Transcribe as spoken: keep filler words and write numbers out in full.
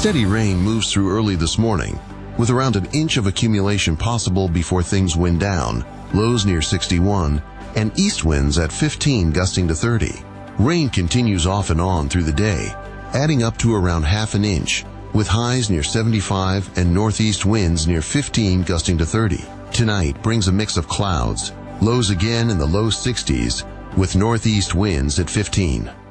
Steady rain moves through early this morning, with around an inch of accumulation possible before things wind down, lows near sixty-one, and east winds at fifteen gusting to thirty. Rain continues off and on through the day, adding up to around half an inch, with highs near seventy-five and northeast winds near fifteen gusting to thirty. Tonight brings a mix of clouds, lows again in the low sixties, with northeast winds at fifteen.